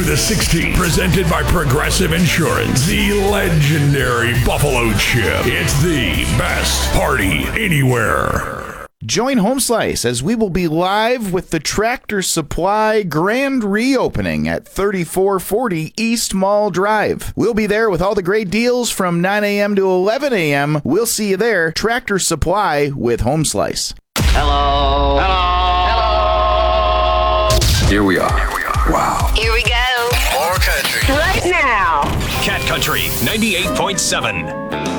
The 16, presented by Progressive Insurance, the legendary Buffalo Chip. It's the best party anywhere. Join Home Slice as we will be live with the Tractor Supply grand reopening at 3440 East Mall Drive. We'll be there with all the great deals from 9 a.m. to 11 a.m. We'll see you there. Tractor Supply with Home Slice. Hello. Hello. Here we are. Wow. Here we go. More country. Right now. Cat Country 98.7.